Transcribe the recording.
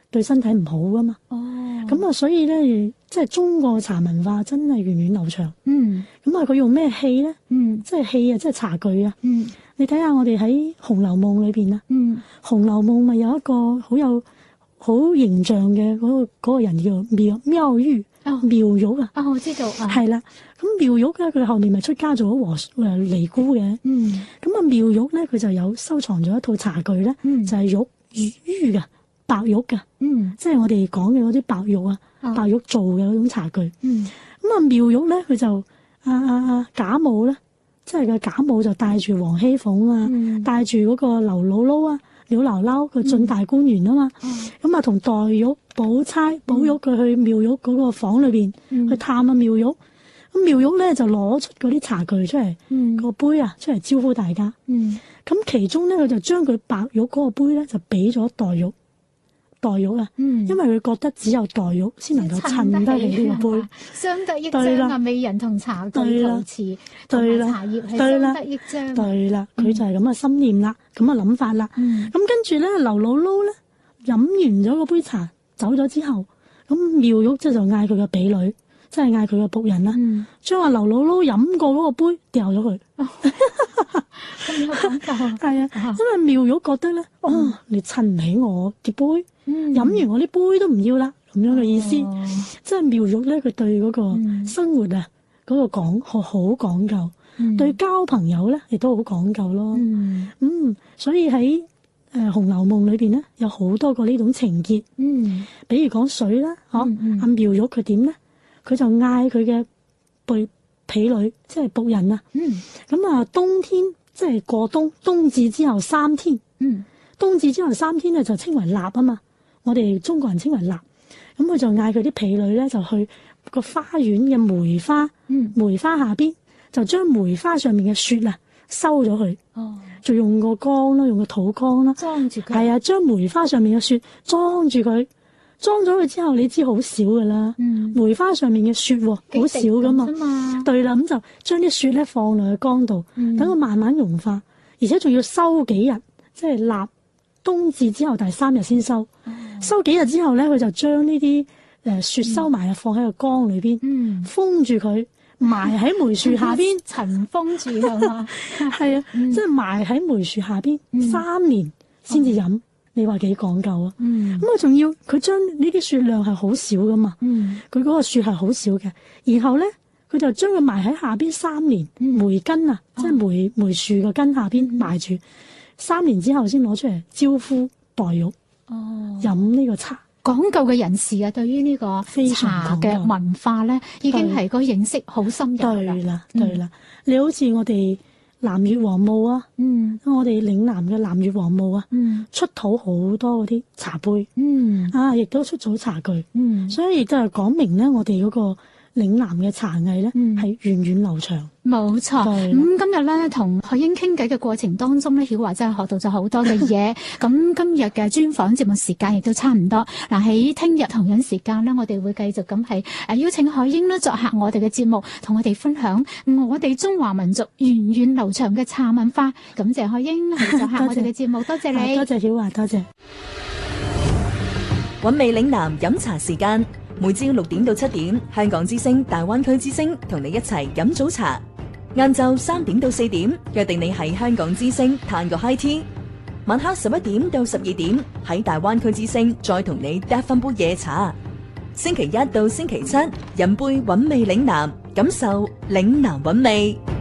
對身體唔好噶嘛。咁啊，所以咧，即係中國嘅茶文化真係源遠流長。咁啊，佢用咩器咧？即係器啊，即係茶具啊。你睇下我哋喺《紅樓夢》裏邊啊，《紅樓夢》咪有一個好形象嘅嗰個人叫妙玉。妙玉啊！ 我知道啊。係啦，咁妙玉咧，佢後面咪出家做咗尼姑嘅。咁啊，妙玉咧，佢就有收藏咗一套茶具咧，就係玉嘅白玉嘅。即係我哋講嘅嗰啲白玉啊，白玉做嘅嗰種茶具。咁啊，妙玉咧，佢就賈母咧，即係個賈母就帶住王熙鳳啊，帶住嗰個劉姥姥啊。廖姥姥佢進大觀園啊嘛，咁啊同黛玉、寶玉佢去妙玉嗰個房裏邊去探啊妙玉，咁妙玉咧就攞出嗰啲茶具出嚟，個杯啊出嚟招呼大家。咁其中咧佢就將佢白玉嗰個杯咧就俾咗黛玉啊，因為佢覺得只有黛玉先能夠襯得起呢個杯， 相得益彰啊！美人同茶具陶瓷同埋茶葉係相得益彰。對啦，佢就係咁嘅心念啦，咁嘅諗法啦。咁跟住咧，劉姥姥咧飲完咗個杯茶走咗之後，咁妙玉即係就嗌佢嘅婢女，即係嗌佢嘅僕人啦，將阿劉姥姥飲過嗰個杯掉咗佢。 咁有講究啊！ 係啊，因為妙玉覺得咧，你襯唔起我啲杯。飲完我啲杯都唔要啦，咁樣嘅意思，即係妙玉咧，佢對嗰個生活啊，嗰個好講究，對交朋友咧亦都好講究咯。所以喺《紅樓夢》裏邊咧，有好多個呢種情節。比如講水啦，阿妙玉佢點咧？佢就嗌佢嘅婢女，即係僕人啊。咁啊，冬天即係過冬至之後3天。冬至之後3天咧就稱為臘啊嘛。我哋中國人稱為臘，咁佢就嗌佢啲婢女咧，就去個花園嘅梅花下邊，就將梅花上面嘅雪啊收咗佢，就用個缸啦，用個土缸啦，裝住佢。係啊，將梅花上面嘅雪裝住佢，裝咗佢之後，你知好少噶啦。梅花上面嘅雪好少噶嘛，對啦，咁就將啲雪咧放落去缸度，等佢慢慢融化，而且仲要收幾日，即係臘冬至之後第3日先收。收幾日之後咧，佢就將呢啲雪收埋，放喺個缸裏邊，封住佢，埋喺梅樹下邊， 塵封住係嘛？ 係啊，即係埋喺梅樹下邊3年先至飲。你話幾講究啊？咁啊，仲要佢將呢啲雪量係好少噶嘛？佢嗰個雪係好少嘅，然後咧佢就將佢埋喺下邊3年，梅根啊，即係梅樹嘅根下邊埋住3年之後，先攞出嚟招呼黛玉。飲呢個茶， 講究嘅人士啊，對於呢個茶嘅文化咧，已經係個認識好深入啦。 對啦，你好似我哋南越王墓啊，我哋嶺南嘅南越王墓啊，出土好多嗰啲茶杯，亦都出咗茶具，所以亦都係講明咧，我哋嗰個嶺南嘅茶藝咧係源遠流長。 冇錯，今日咧同海英傾偈嘅過程當中咧，曉華真係學到咗好多嘅嘢。咁今日嘅專訪節目時間亦都差唔多。嗱，喺聽日同樣時間咧，我哋會繼續咁係邀請海英咧作客我哋嘅節目，同我哋分享我哋中華民族源遠流長嘅茶文化。感謝海英嚟作客我哋嘅節目，多謝你， 多謝曉華，多謝。 韻味嶺南飲茶時間，每朝6點到7點，香港之聲、大灣區之聲同你一齊飲早茶。晏晝3點到4點，約定你喺香港之聲嘆個 high tea。晚黑11點到12點，喺大灣區之聲再同你嗒翻杯夜茶。星期1到星期7，飲杯韻味嶺南，感受嶺南韻味。